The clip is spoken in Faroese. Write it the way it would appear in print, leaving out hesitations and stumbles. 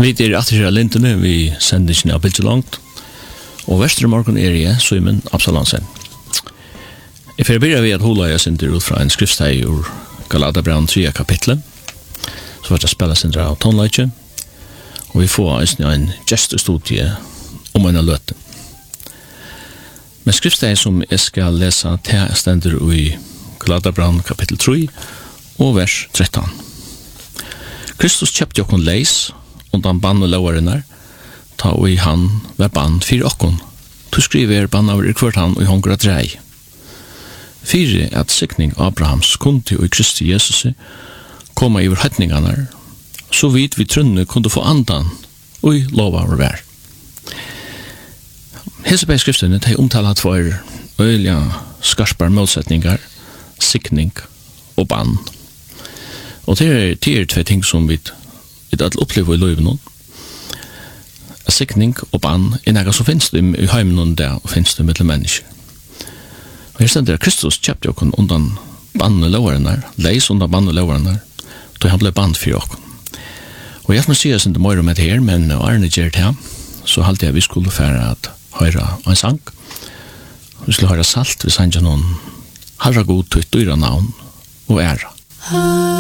Vi at her lintene, vi sender ikke ned bildet langt. Og Vestermorgen jeg, Simon Absalonsen. Jeg får begynne ved at Hola jeg sender ut fra en skriftsteg ur Galaterbrand 3 kapitlet. Så var det spillet sender av tonleitje. Og vi får en gestestudie om en løte. Men skriftsteg som jeg skal lese til stender i Galaterbrand kapittel 3 og vers 13. Kristus kjøpte jokken leis undan bann og lovarenar, ta og i han var bann fyrir okkon. Tu skriver bann av kvart han og i hongra drei. Fyre at sikning Abrahams kunti og i Kristi Jesus koma iver høytningarnar, så vidt vi trunne kunde få andan og i lova var vær. Hesebægskriftene de omtalat for øyla skarpar målsetningar, sikning og bann. Og det er tve ting som vi at oppleve i løyven noen. Sikning og bann er nega som finnes det i heimen noen der, og finnes det mellom mennesker. Og her stender Kristus kjøpte okken undan bann og lovarenar, leis undan bann og lovarenar, da han ble bann for okken. Og jeg må si at det er mer om det her, men Arne gjør det her, så halte jeg vi skulle fære at høyre en sang. Vi skulle høre salt, vi sang noen harra god, dyra navn og æra.